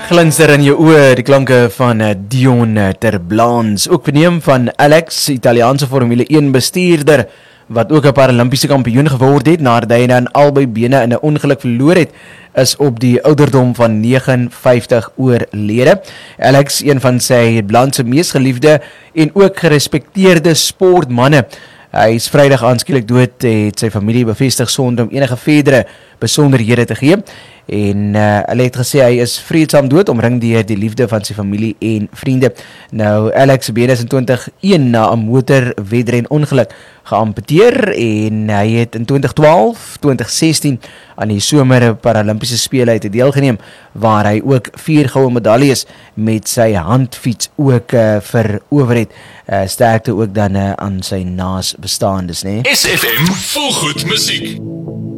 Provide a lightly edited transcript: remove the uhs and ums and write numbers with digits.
Glinster in jou oë, die klanke van Dion Terblanche, ook verneem van Alex, Italiaanse Formule 1 bestuurder, wat ook 'n Paralympiese kampioen geword het, nadat hy dan albei bene in 'n ongeluk verloor het, is op die ouderdom van 59 oorlede. Alex, een van sy land se mees geliefde en ook gerespekteerde sportmanne. Hy is Vrydag aanskielik dood, het sy familie bevestig sonder om enige verdere besonderhede te gee. En hulle het gesê hy is vreedsaam dood, omring deur die liefde van sy familie en vriende. Nou, Alex se bene is in 2001 na 'n motorwedren ongeluk geamputeer en hy het in 2012, 2016 aan die somer Paralimpiese spele uit deelgeneem, waar hy ook 4 goue medaljes met sy handfiets ook verower het. Sterkte ook dan aan sy naasbestaandes, né? SFM volgoed musiek.